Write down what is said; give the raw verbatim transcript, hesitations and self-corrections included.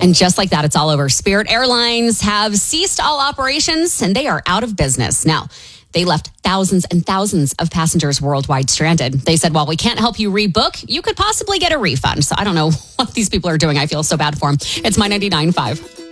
And just like that, it's all over. Spirit Airlines have ceased all operations and they are out of business. Now, they left thousands and thousands of passengers worldwide stranded. They said, while we can't help you rebook, you could possibly get a refund. So I don't know what these people are doing. I feel so bad for them. It's My ninety-nine point five.